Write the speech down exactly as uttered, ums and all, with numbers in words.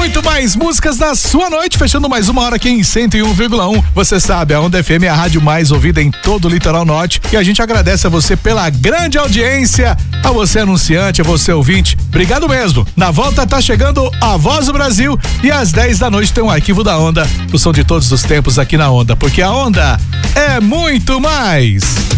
muito mais músicas na sua noite, fechando mais uma hora aqui em cento e um vírgula um. Você sabe, a Onda F M é a rádio mais ouvida em todo o litoral norte e a gente agradece a você pela grande audiência, a você anunciante, a você ouvinte. Obrigado mesmo. Na volta tá chegando a Voz do Brasil e às dez da noite tem um arquivo da Onda, o som de todos os tempos aqui na Onda, porque a Onda é muito mais.